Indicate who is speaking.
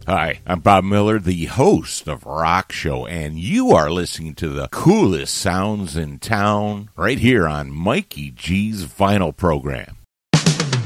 Speaker 1: Hi, I'm Bob Miller, the host of Rock Show, and you are listening to the coolest sounds in town right here on Mikey G's Vinyl Program.